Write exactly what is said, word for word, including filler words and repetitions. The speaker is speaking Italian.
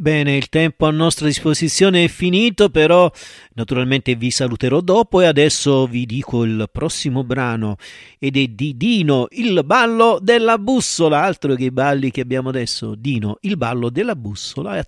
Bene, il tempo a nostra disposizione è finito, però naturalmente vi saluterò dopo e adesso vi dico il prossimo brano ed è di Dino, il ballo della bussola, altro che i balli che abbiamo adesso. Dino, il ballo della bussola,